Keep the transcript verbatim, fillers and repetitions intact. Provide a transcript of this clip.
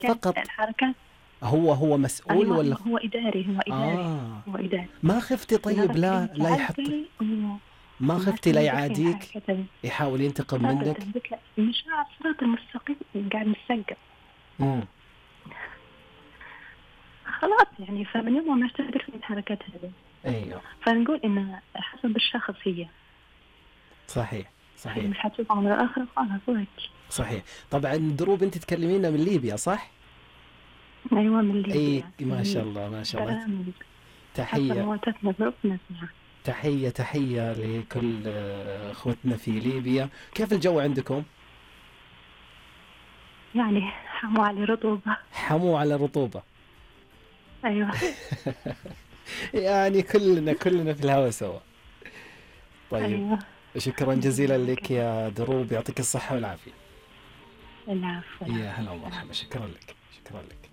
فقط. الحركات. هو هو مسؤول أيوة ولا هو إداري، هو إداري آه هو إداري. ما خفتي طيب لا لا يحط، ما ما خفتي لا سويت لي يعاديك، الحركات هذه يحاول ينتقم منك؟ أبدا. قلت له مش على الصراط المستقيم، قاعد نتسقى امم خلاص يعني. فمن يوم ما اشتغلت في الحركات هذه، ايوه فنقول إن حسب الشخص هي صحيح هي صحيح مش حتشوف عمر آخر خلاص وهيك. صحيح. طبعا دروب انت تكلمينا من ليبيا صح؟ أيوة من اي ليبيا. ما شاء يعني الله ما شاء الله. برامج حسب تحية مواتاتنا ظروف نسمع. تحية تحية لكل آه، اخوتنا في ليبيا. كيف الجو عندكم؟ يعني حمو على رطوبة. حمو على رطوبة. أيوة يعني كلنا كلنا في الهواء سوا. طيب أيوة. شكرا جزيلا لك يا دروب، يعطيك الصحة والعافية. العفو يا العفو. هلا ومرحبا، شكرا لك شكرا لك.